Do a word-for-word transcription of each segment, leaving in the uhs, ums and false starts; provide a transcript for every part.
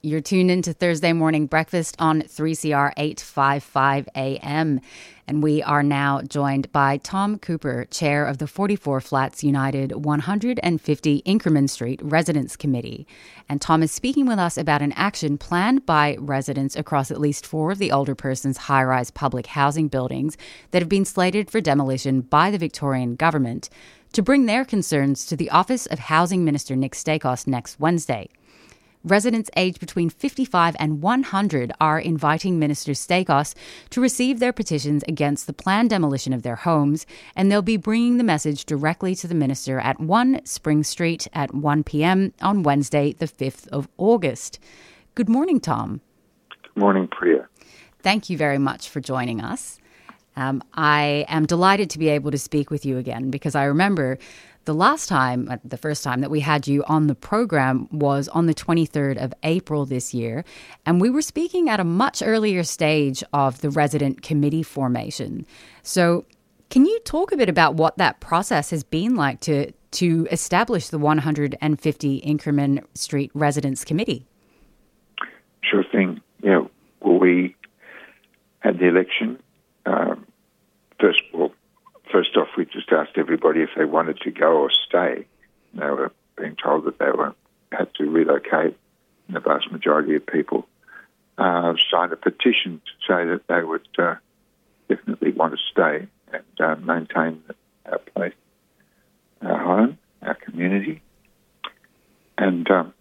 You're tuned into Thursday Morning Breakfast on three C R eight fifty-five A M. And we are now joined by Tom Cooper, chair of the forty-four Flats United one hundred fifty Inkerman Street Residents Committee. And Tom is speaking with us about an action planned by residents across at least four of the older persons' high-rise public housing buildings that have been slated for demolition by the Victorian government to bring their concerns to the Office of Housing Minister Nick Stakos next Wednesday. Residents aged between fifty-five and one hundred are inviting Minister Stakos to receive their petitions against the planned demolition of their homes, and they'll be bringing the message directly to the minister at one Spring Street at one p.m. on Wednesday, the fifth of August. Good morning, Tom. Good morning, Priya. Thank you very much for joining us. Um, I am delighted to be able to speak with you again because I remember the last time, the first time that we had you on the program was on the twenty-third of April this year, and we were speaking at a much earlier stage of the resident committee formation. So can you talk a bit about what that process has been like to, to establish the one hundred fifty Inkerman Street Residents Committee? Sure thing. Yeah, well, we had the election. Um, first, well, first off, we just asked everybody if they wanted to go or stay. They were being told that they were had to relocate, and the vast majority of people uh, signed a petition to say that they would uh, definitely want to stay and uh, maintain our place, our home, our community. And um,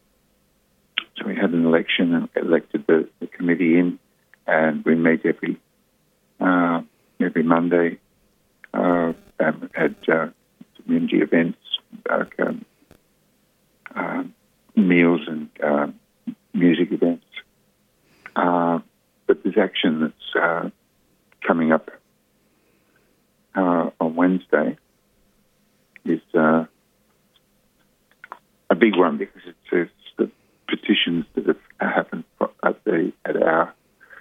so we had an election and elected the, the committee in, and we meet every uh, every Monday. Uh, and had uh, community events, like um, uh, meals and uh, music events. Uh, but this action that's uh, coming up uh, on Wednesday is uh, a big one because it's, it's the petitions that have happened at the at our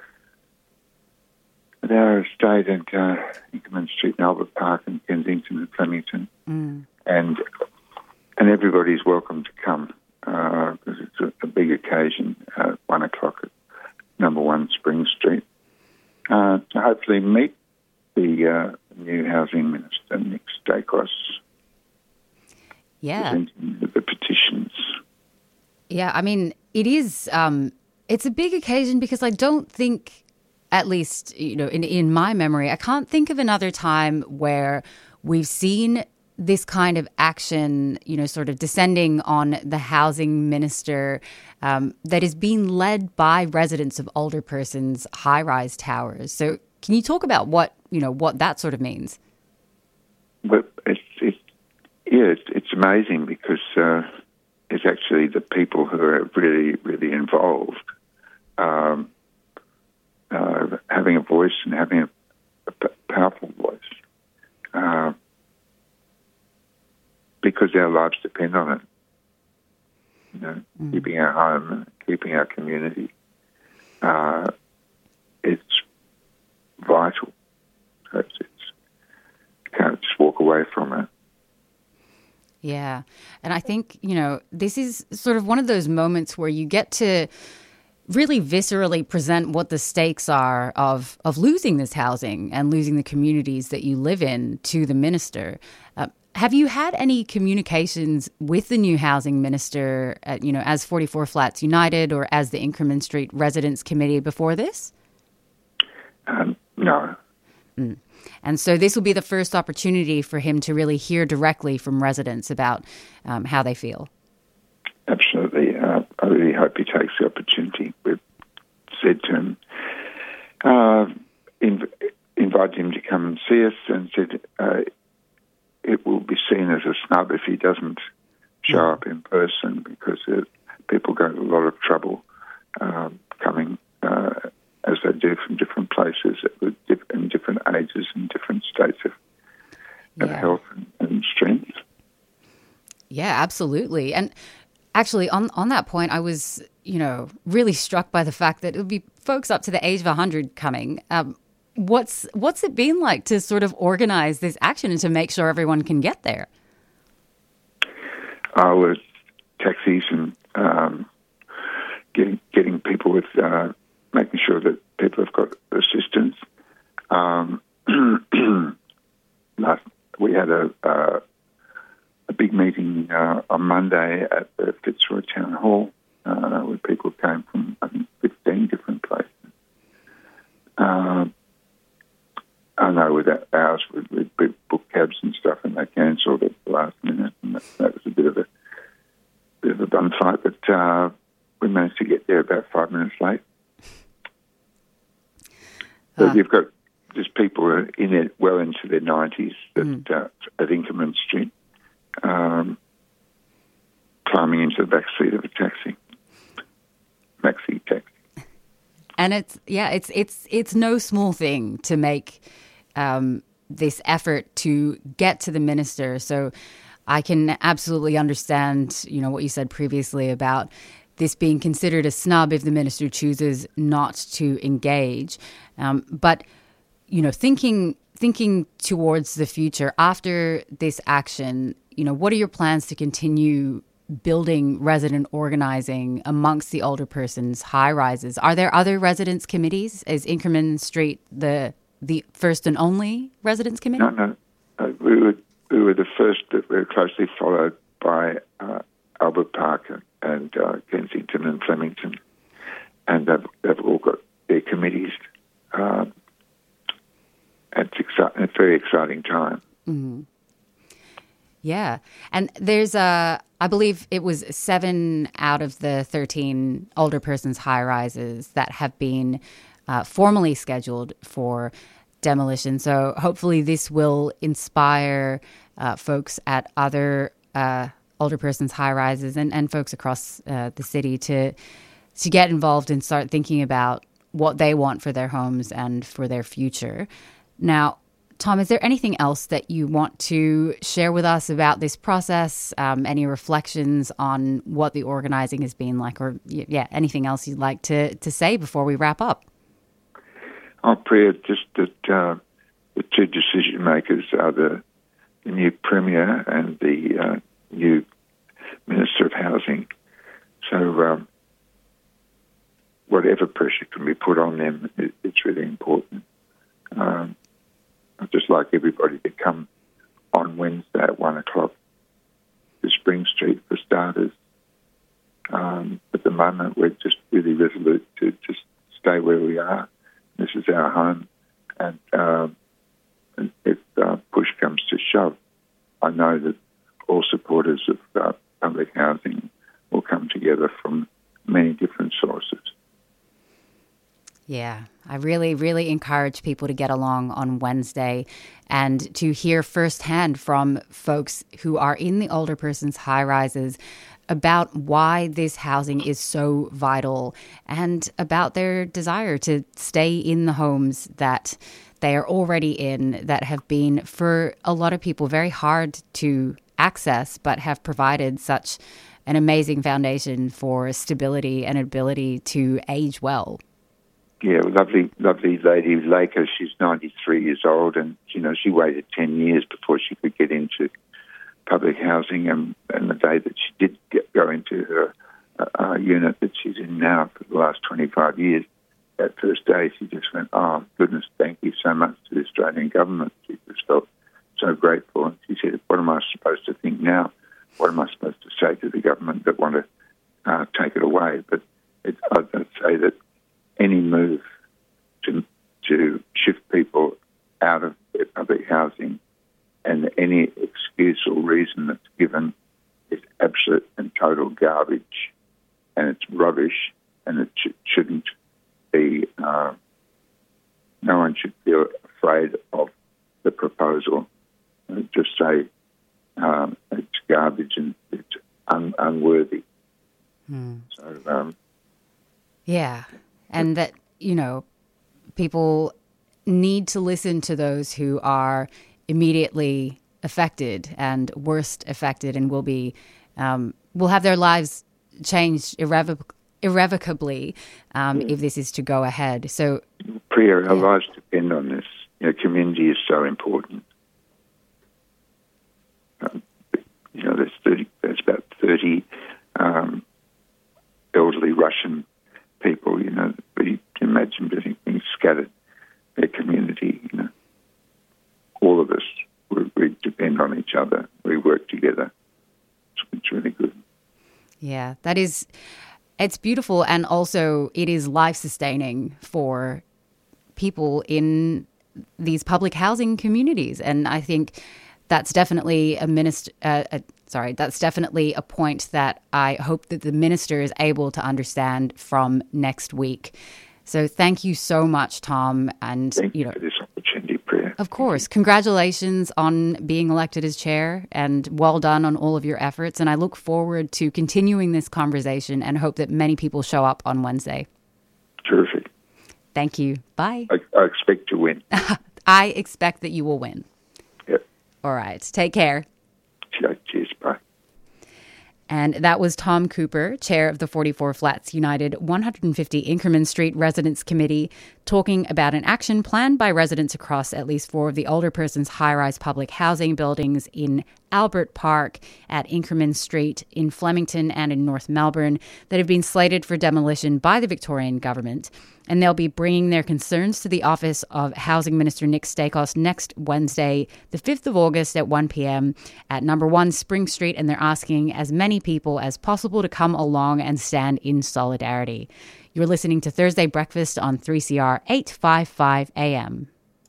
at our estate and uh, Inkerman Street, and Albert Park, and Kensington and Flemington, mm. and and everybody's welcome to come because uh, it's a, a big occasion at one o'clock at number one Spring Street uh, to hopefully meet the uh, new housing minister Nick Stakos. Yeah, presenting the petitions. Yeah, I mean it is. Um, it's a big occasion because I don't think. At least, you know, in, in my memory, I can't think of another time where we've seen this kind of action, you know, sort of descending on the housing minister um, that is being led by residents of older persons' high-rise towers. So can you talk about what, you know, what that sort of means? Well, it's, it's, yeah, it's, it's amazing because uh, it's actually the people who are really, really involved um Uh, having a voice and having a, a p- powerful voice uh, because our lives depend on it. You know, mm. keeping our home and keeping our community. Uh, it's vital. So it's, it's, you can't just walk away from it. Yeah. And I think, you know, this is sort of one of those moments where you get to really viscerally present what the stakes are of of losing this housing and losing the communities that you live in to the minister. Uh, have you had any communications with the new housing minister, at, you know, as forty-four Flats United or as the Inkerman Street Residents Committee before this? Um, no. Mm. And so this will be the first opportunity for him to really hear directly from residents about um, how they feel. Absolutely. Uh, I really hope he takes the opportunity. We've said to him, uh, inv- invited him to come and see us and said uh, it will be seen as a snub if he doesn't show up in person because uh, people go to a lot of trouble um, coming uh, as they do from different places with diff- in different ages and different states of, of yeah. health and, and strength. Yeah, absolutely. And actually, on, on that point, I was, you know, really struck by the fact that it would be folks up to the age of one hundred coming. Um, what's what's it been like to sort of organize this action and to make sure everyone can get there? Uh, with taxis and um, getting with uh, making sure that people have got assistance. Um, last, we had a, uh, a big meeting uh, on Monday at the Fitzroy Town Hall uh, where people came from, I think, fifteen different places. Uh, I know with that ours, we, we, we booked cabs and stuff, and they cancelled at the last minute, and that, that was a bit of a bit of a bum fight, but uh, we managed to get there about five minutes late. So uh. you've got just people in it well into their nineties at, mm. uh, at Inkerman Street, um, climbing into the back seat of a taxi, maxi taxi. And it's yeah, it's it's it's no small thing to make um, this effort to get to the minister. So I can absolutely understand, you know, what you said previously about this being considered a snub if the minister chooses not to engage. Um, but you know, thinking thinking towards the future after this action, you know, what are your plans to continue building resident organizing amongst the older persons high rises? Are there other residents committees? Is Inkerman Street the the first and only residents committee? No, no. Uh, we, were, we were the first that were closely followed by uh, Albert Park and uh, Kensington and Flemington. And they've, they've all got their committees. Uh, it's exci- a very exciting time. Mm-hmm. Yeah. And there's a, I believe it was seven out of the thirteen older persons high rises that have been uh, formally scheduled for demolition. So hopefully this will inspire uh, folks at other uh, older persons high rises and, and folks across uh, the city to to get involved and start thinking about what they want for their homes and for their future. Now, Tom, is there anything else that you want to share with us about this process? Um, any reflections on what the organizing has been like, or yeah, anything else you'd like to, to say before we wrap up? Oh, Priya, just that uh, the two decision makers are the, the new Premier and the uh, new Minister of Housing. So um, whatever pressure can be put on them, it, it's really important. Um, I'd just like everybody to come on Wednesday at one o'clock to Spring Street for starters. Um, at the moment, we're just really resolute to just stay where we are. This is our home. And, um, and if uh, push comes to shove, I know that all supporters of uh, public housing will come together from many different sources. Yeah, I really, really encourage people to get along on Wednesday and to hear firsthand from folks who are in the older persons high rises about why this housing is so vital and about their desire to stay in the homes that they are already in, that have been, for a lot of people, very hard to access, but have provided such an amazing foundation for stability and ability to age well. Yeah, lovely, lovely lady, Laker. She's ninety-three years old, and you know she waited ten years before she could get into public housing. And, and the day that she did get, go into her uh, unit that she's in now for the last twenty-five years, that first day she just went, "Oh goodness, thank you so much to the Australian government." She just felt so grateful, and she said, "What am I supposed to think now? What am I supposed to say to the government that want to uh, take it away?" But it, I'd say that any move to to shift people out of their public housing and any excuse or reason that's given is absolute and total garbage, and it's rubbish, and it sh- shouldn't be. Uh, no one should feel afraid of the proposal. Uh, just say um, it's garbage and it's un- unworthy. Hmm. So, um, yeah. And that, you know, people need to listen to those who are immediately affected and worst affected and will be, um, will have their lives changed irrevoc- irrevocably um, if this is to go ahead. So, Priya, our yeah. lives depend on this. You know, community is so important. Um, you know, there's thirty. There's about thirty um, elderly Russian people, you know, we can imagine being scattered, their community, you know. All of us, we, we depend on each other. We work together. It's, it's really good. Yeah, that is, it's beautiful, and also it is life-sustaining for people in these public housing communities. And I think that's definitely a minister, uh, a, sorry, that's definitely a point that I hope that the minister is able to understand from next week. So thank you so much, Tom. And thank you know, for this opportunity, Priya. Of course, congratulations on being elected as chair, and well done on all of your efforts. And I look forward to continuing this conversation and hope that many people show up on Wednesday. Terrific. Thank you. Bye. I, I expect to win. I expect that you will win. Yep. All right. Take care. Cheers. Bye. And that was Tom Cooper, chair of the forty-four Flats United one hundred fifty Inkerman Street Residents Committee, talking about an action planned by residents across at least four of the older persons high-rise public housing buildings in Albert Park, at Inkerman Street, in Flemington and in North Melbourne that have been slated for demolition by the Victorian government. And they'll be bringing their concerns to the office of Housing Minister Nick Stakos next Wednesday, the fifth of August at one p.m. at number one Spring Street. And they're asking as many people as possible to come along and stand in solidarity. You're listening to Thursday Breakfast on three C R eight fifty-five A M.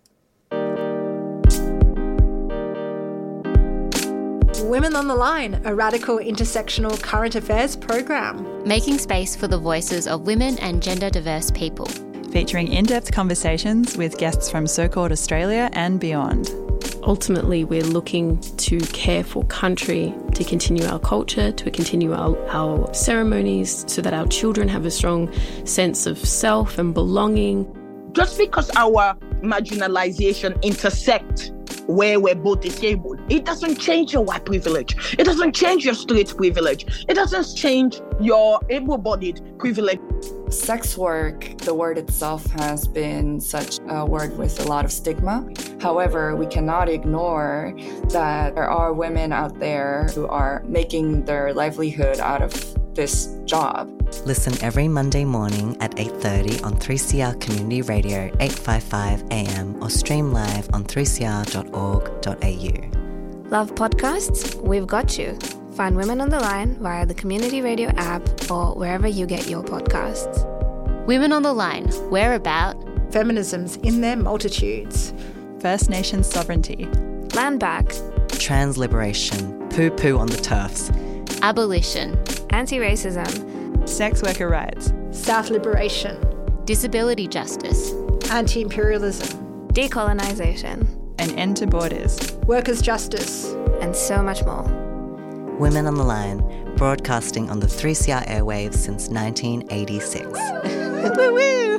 Women on the Line, a radical intersectional current affairs program. Making space for the voices of women and gender diverse people. Featuring in-depth conversations with guests from so-called Australia and beyond. Ultimately, we're looking to care for country, to continue our culture, to continue our, our ceremonies, so that our children have a strong sense of self and belonging. Just because our marginalization intersect where we're both disabled, it doesn't change your white privilege. It doesn't change your straight privilege. It doesn't change your able-bodied privilege. Sex work, the word itself has been such a word with a lot of stigma. However, we cannot ignore that there are women out there who are making their livelihood out of this job. Listen every Monday morning at eight thirty on three C R Community Radio eight fifty-five A M or stream live on three c r dot org dot a u. Love podcasts? We've got you. Find Women on the Line via the Community Radio app or wherever you get your podcasts. Women on the Line. We're about feminisms in their multitudes. First Nations sovereignty. Land back. Trans liberation. Poo-poo on the turfs. Abolition. Anti-racism. Sex worker rights. South liberation. Disability justice. Anti-imperialism. Decolonisation. An end to borders. Workers' justice. And so much more. Women on the Line, broadcasting on the three C R airwaves since nineteen eighty-six. Woo woo!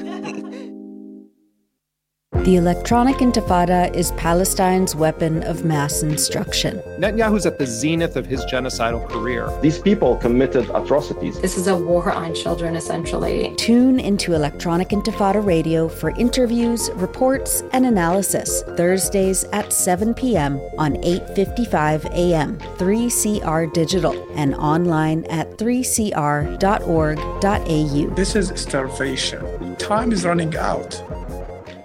The electronic intifada is Palestine's weapon of mass instruction. Netanyahu's at the zenith of his genocidal career. These people committed atrocities. This is a war on children, essentially. Tune into Electronic Intifada Radio for interviews, reports, and analysis. Thursdays at seven p.m. on eight fifty-five A M, three C R Digital, and online at three c r dot org dot a u. This is starvation. Time is running out.